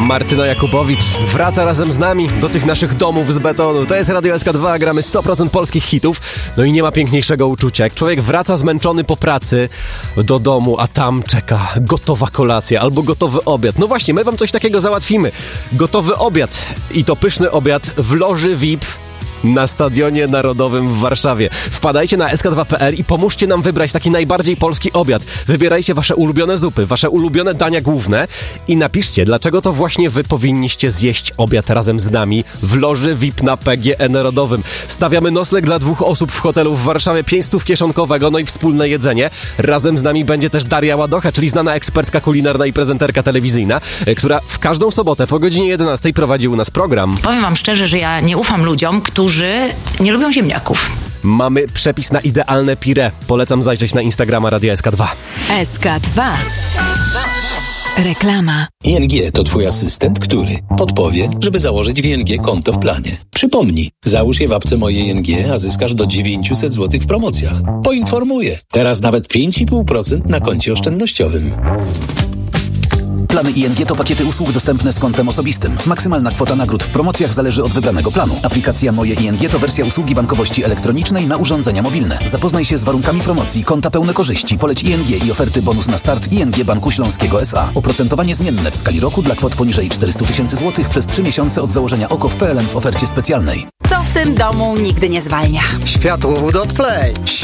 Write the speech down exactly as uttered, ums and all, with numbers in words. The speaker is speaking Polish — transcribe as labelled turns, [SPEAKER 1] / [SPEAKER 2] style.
[SPEAKER 1] Martyna Jakubowicz wraca razem z nami do tych naszych domów z betonu. To jest Radio S K dwa, gramy sto procent polskich hitów. No i nie ma piękniejszego uczucia. Jak człowiek wraca zmęczony po pracy do domu, a tam czeka gotowa kolacja albo gotowy obiad. No właśnie, my wam coś takiego załatwimy. Gotowy obiad i to pyszny obiad w loży V I P na Stadionie Narodowym w Warszawie. Wpadajcie na S K dwa kropka P L i pomóżcie nam wybrać taki najbardziej polski obiad. Wybierajcie wasze ulubione zupy, wasze ulubione dania główne i napiszcie, dlaczego to właśnie wy powinniście zjeść obiad razem z nami w loży V I P na P G E Narodowym. Stawiamy nocleg dla dwóch osób w hotelu w Warszawie, pięć stów kieszonkowego, no i wspólne jedzenie. Razem z nami będzie też Daria Ładocha, czyli znana ekspertka kulinarna i prezenterka telewizyjna, która w każdą sobotę po godzinie jedenastej prowadzi u nas program.
[SPEAKER 2] Powiem wam szczerze, że ja nie ufam ludziom, którzy nie lubią ziemniaków.
[SPEAKER 1] Mamy przepis na idealne pire. Polecam zajrzeć na Instagrama Radia S K dwa.
[SPEAKER 3] S K dwa. Reklama.
[SPEAKER 4] I N G to twój asystent, który podpowie, żeby założyć w I N G konto w planie. Przypomnij, załóż je w apce Moje I N G, a zyskasz do dziewięćset złotych w promocjach. Poinformuję, teraz nawet pięć i pół procent na koncie oszczędnościowym.
[SPEAKER 5] Plany I N G to pakiety usług dostępne z kontem osobistym. Maksymalna kwota nagród w promocjach zależy od wybranego planu. Aplikacja Moje I N G to wersja usługi bankowości elektronicznej na urządzenia mobilne. Zapoznaj się z warunkami promocji, konta pełne korzyści, poleć I N G i oferty bonus na start I N G Banku Śląskiego S A. Oprocentowanie zmienne w skali roku dla kwot poniżej czterysta tysięcy złotych przez trzy miesiące od założenia O K O w P L N w ofercie specjalnej.
[SPEAKER 6] Co w tym domu nigdy nie zwalnia?
[SPEAKER 7] Światłowód od Play.